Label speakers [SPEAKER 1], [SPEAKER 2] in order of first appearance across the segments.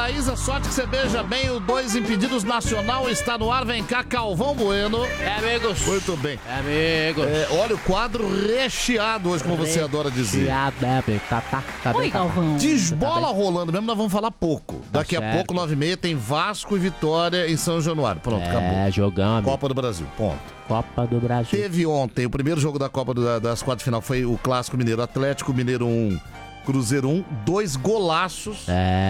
[SPEAKER 1] Paraíso, sorte que você beija bem. O Dois Impedidos Nacional está no ar. Vem cá, Calvão Bueno.
[SPEAKER 2] Amigos.
[SPEAKER 1] Muito bem.
[SPEAKER 2] Amigos.
[SPEAKER 1] Olha o quadro recheado hoje, como você adora dizer.
[SPEAKER 3] Oi, Galvão.
[SPEAKER 1] Desbola rolando mesmo, nós vamos falar pouco. Daqui a pouco, 9h30, tem Vasco e Vitória em São Januário. Pronto, acabou.
[SPEAKER 2] Jogão, amigo.
[SPEAKER 1] Copa do Brasil, ponto.
[SPEAKER 2] Copa do Brasil.
[SPEAKER 1] Teve ontem, o primeiro jogo da Copa das quartas de final foi o Clássico Mineiro, Atlético Mineiro 1, Cruzeiro 1, 2 golaços.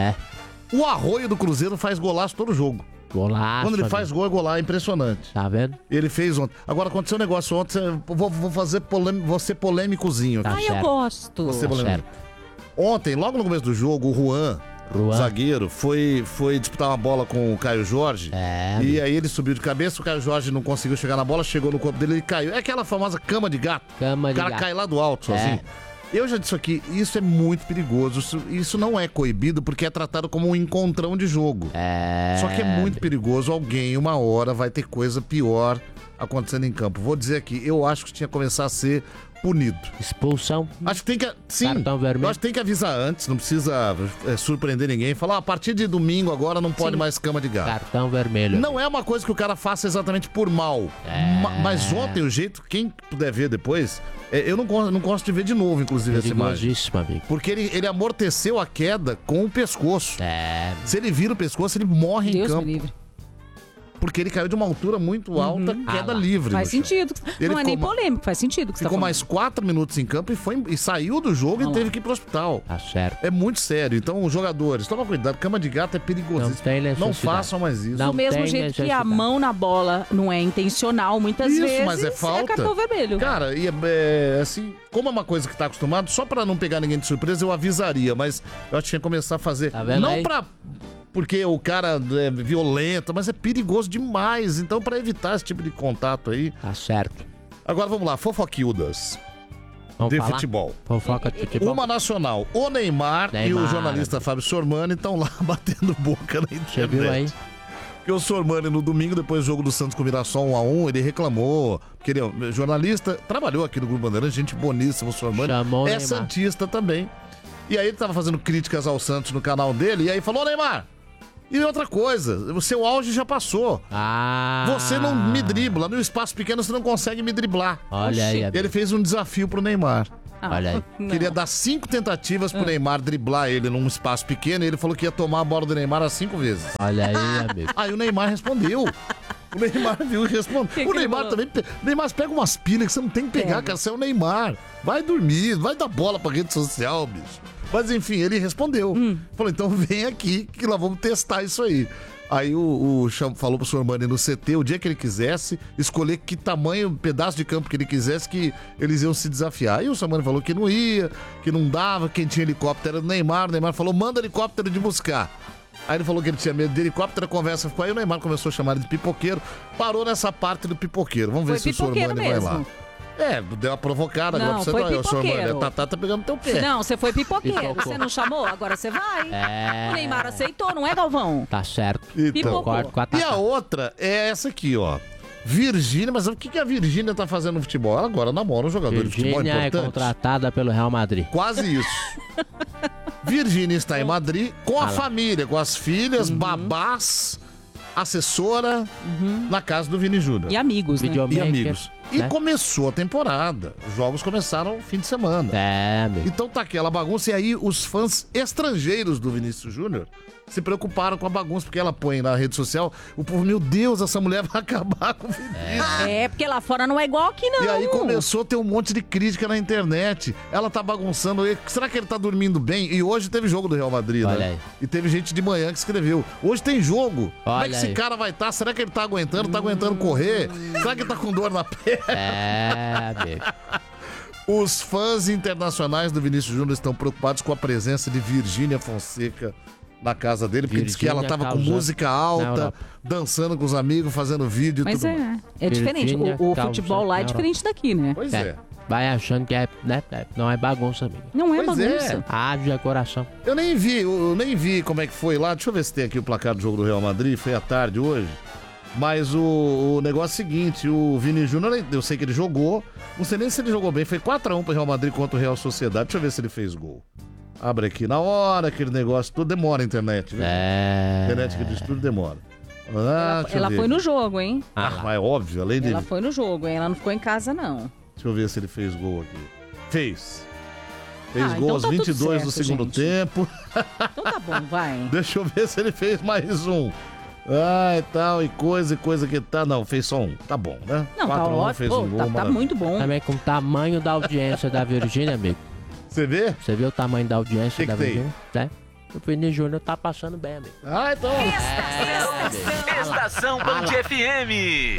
[SPEAKER 1] O Arroio do Cruzeiro faz golaço todo jogo.
[SPEAKER 2] Golaço.
[SPEAKER 1] Quando ele faz gol, é golaço, é impressionante.
[SPEAKER 2] Tá vendo?
[SPEAKER 1] Ele fez ontem. Agora, aconteceu um negócio ontem, vou fazer vou ser polêmicozinho aqui.
[SPEAKER 3] Eu gosto.
[SPEAKER 1] Vou ser polêmico. Ontem, logo no começo do jogo, o Juan, zagueiro, foi disputar uma bola com o Caio Jorge. E aí ele subiu de cabeça, o Caio Jorge não conseguiu chegar na bola, chegou no corpo dele e caiu. É aquela famosa cama de gato. O cara cai lá do alto sozinho. Eu já disse aqui, isso é muito perigoso. Isso não é coibido porque é tratado como um encontrão de jogo. Só que é muito perigoso. Alguém, uma hora, vai ter coisa pior acontecendo em campo. Vou dizer aqui, eu acho que tinha que começar a ser punido.
[SPEAKER 2] Expulsão.
[SPEAKER 1] Acho que tem que... Sim,
[SPEAKER 2] cartão vermelho.
[SPEAKER 1] eu acho que tem que avisar antes, não precisa surpreender ninguém. Falar, a partir de domingo agora não pode mais cama de gato.
[SPEAKER 2] Cartão vermelho.
[SPEAKER 1] Não é uma coisa que o cara faça exatamente por mal. Mas ontem o jeito, quem puder ver depois, eu não gosto de ver de novo, inclusive, essa imagem.
[SPEAKER 2] Amigo.
[SPEAKER 1] Porque ele amorteceu a queda com o pescoço. Se ele vira o pescoço, ele morre em campo.
[SPEAKER 3] Me livre.
[SPEAKER 1] Porque ele caiu de uma altura muito alta, queda livre.
[SPEAKER 3] Faz sentido. Não é nem polêmico, faz sentido. Que
[SPEAKER 1] ficou mais 4 minutos em campo e saiu do jogo e teve que ir pro hospital.
[SPEAKER 2] Tá certo.
[SPEAKER 1] É muito sério. Então, os jogadores, toma cuidado, cama de gato é perigoso.
[SPEAKER 2] Não
[SPEAKER 1] façam mais isso.
[SPEAKER 3] Do mesmo jeito que a mão na bola não é intencional, muitas vezes
[SPEAKER 1] mas é falta.
[SPEAKER 3] cartão vermelho.
[SPEAKER 1] Cara, e assim, como é uma coisa que tá acostumado, só pra não pegar ninguém de surpresa, eu avisaria, mas eu acho que tinha que começar a fazer.
[SPEAKER 2] Tá vendo
[SPEAKER 1] não
[SPEAKER 2] aí?
[SPEAKER 1] Porque o cara é violento, mas é perigoso demais. Então, pra evitar esse tipo de contato aí...
[SPEAKER 2] Tá certo.
[SPEAKER 1] Agora, vamos lá. Fofoquildas de futebol.
[SPEAKER 2] Fofoca de futebol.
[SPEAKER 1] Uma nacional. O Neymar e o jornalista Fábio Sormani estão lá batendo boca na internet.
[SPEAKER 2] Você viu aí?
[SPEAKER 1] Porque o Sormani, no domingo, depois do jogo do Santos com o Mirassol 1-1, ele reclamou. Porque ele é jornalista, trabalhou aqui no Grupo Bandeirante, gente boníssima, o Sormani.
[SPEAKER 2] Chamou
[SPEAKER 1] é
[SPEAKER 2] Neymar.
[SPEAKER 1] santista também. E aí ele tava fazendo críticas ao Santos no canal dele, e aí falou, Neymar... E outra coisa, o seu auge já passou. Você não me dribla. No espaço pequeno você não consegue me driblar.
[SPEAKER 2] Olha aí, amigo.
[SPEAKER 1] Ele fez um desafio pro Neymar.
[SPEAKER 2] Olha aí.
[SPEAKER 1] Queria dar 5 tentativas pro Neymar driblar ele num espaço pequeno e ele falou que ia tomar a bola do Neymar as 5 vezes.
[SPEAKER 2] Olha aí, amigo.
[SPEAKER 1] Aí o Neymar respondeu. O Neymar viu e respondeu. O Neymar também... Neymar, pega umas pilhas que você não tem que pegar, cara. Você é o Neymar. Vai dormir, vai dar bola pra rede social, bicho. Mas enfim, ele respondeu. Falou, então vem aqui que nós vamos testar isso aí. Aí o falou pro Sormani no CT, o dia que ele quisesse, escolher que tamanho, pedaço de campo que ele quisesse, que eles iam se desafiar. Aí o Sormani falou que não ia, que não dava, quem tinha helicóptero era o Neymar. O Neymar falou, manda helicóptero de buscar. Aí ele falou que ele tinha medo de helicóptero, a conversa ficou aí, o Neymar começou a chamar ele de pipoqueiro, parou nessa parte do pipoqueiro. Vamos ver se o Sormani vai lá. Deu uma provocada agora pra você.
[SPEAKER 3] Foi pipoqueiro.
[SPEAKER 1] Tatá tá pegando teu pé.
[SPEAKER 3] Não, você foi pipoqueiro. Você não chamou? Agora você vai. O Neymar aceitou, não é, Galvão?
[SPEAKER 2] Tá certo.
[SPEAKER 1] Então,
[SPEAKER 2] Concordo com a Tatá.
[SPEAKER 1] E a outra é essa aqui, ó. Virgínia, mas o que a Virgínia tá fazendo no futebol? Ela agora namora um jogador de futebol
[SPEAKER 2] Virgínia
[SPEAKER 1] importante.
[SPEAKER 2] é contratada pelo Real Madrid.
[SPEAKER 1] Quase isso. Virgínia está em Madrid com a família, com as filhas, babás, assessora, na casa do Vini Júnior.
[SPEAKER 3] E amigos, né?
[SPEAKER 1] E amigos. E começou a temporada. Os jogos começaram no fim de semana.
[SPEAKER 2] Amigo.
[SPEAKER 1] Então tá aquela bagunça. E aí os fãs estrangeiros do Vinícius Júnior se preocuparam com a bagunça, porque ela põe na rede social, o povo, meu Deus, essa mulher vai acabar com o Vinícius.
[SPEAKER 3] Porque lá fora não é igual aqui, não.
[SPEAKER 1] E aí começou a ter um monte de crítica na internet. Ela tá bagunçando. Será que ele tá dormindo bem? E hoje teve jogo do Real Madrid,
[SPEAKER 2] Olha
[SPEAKER 1] né?
[SPEAKER 2] aí.
[SPEAKER 1] E teve gente de manhã que escreveu. Hoje tem jogo. Como é que
[SPEAKER 2] Olha
[SPEAKER 1] esse
[SPEAKER 2] aí.
[SPEAKER 1] cara vai estar? Será que ele tá aguentando? Tá aguentando correr? Será que ele tá com dor na perna?
[SPEAKER 2] Amigo.
[SPEAKER 1] Os fãs internacionais do Vinícius Júnior estão preocupados com a presença de Virgínia Fonseca na casa dele, porque diz que ela tava com música alta, dançando com os amigos, fazendo vídeo e
[SPEAKER 3] Mas
[SPEAKER 1] tudo mais.
[SPEAKER 3] é diferente. O futebol lá é diferente daqui, né?
[SPEAKER 1] Pois é.
[SPEAKER 2] Vai achando que não é bagunça, amigo.
[SPEAKER 3] Não é
[SPEAKER 1] Pois
[SPEAKER 3] bagunça.
[SPEAKER 2] Haja coração.
[SPEAKER 1] Eu nem vi como é que foi lá. Deixa eu ver se tem aqui o placar do jogo do Real Madrid. Foi à tarde hoje. Mas o negócio é o seguinte, o Vini Júnior, eu sei que ele jogou, não sei nem se ele jogou bem, foi 4-1 pro Real Madrid contra o Real Sociedade. Deixa eu ver se ele fez gol. Abre aqui na hora, aquele negócio, tudo demora a internet, viu? Internet que diz tudo demora.
[SPEAKER 3] Ela foi no jogo, hein?
[SPEAKER 1] É óbvio, além de...
[SPEAKER 3] Ela foi no jogo, hein? Ela não ficou em casa, não.
[SPEAKER 1] Deixa eu ver se ele fez gol aqui. Fez gol
[SPEAKER 3] então
[SPEAKER 1] aos
[SPEAKER 3] tá
[SPEAKER 1] 22
[SPEAKER 3] tudo
[SPEAKER 1] do
[SPEAKER 3] certo,
[SPEAKER 1] segundo
[SPEAKER 3] gente.
[SPEAKER 1] tempo.
[SPEAKER 3] Então tá bom, vai.
[SPEAKER 1] Deixa eu ver se ele fez mais um. E tal, e coisa que tá. Não, fez só um. Tá bom, né?
[SPEAKER 3] Não, tá
[SPEAKER 1] 4-1,
[SPEAKER 3] ótimo.
[SPEAKER 1] fez um gol,
[SPEAKER 3] Tá
[SPEAKER 1] maravilha.
[SPEAKER 3] muito bom.
[SPEAKER 2] Também com o tamanho da audiência da Virgínia, amigo.
[SPEAKER 1] Você vê?
[SPEAKER 2] Você vê o tamanho da audiência
[SPEAKER 1] Que
[SPEAKER 2] da
[SPEAKER 1] tem?
[SPEAKER 2] Virgínia? Né? O Vini Júnior tá passando bem, amigo.
[SPEAKER 1] Então...
[SPEAKER 4] Estação Band FM.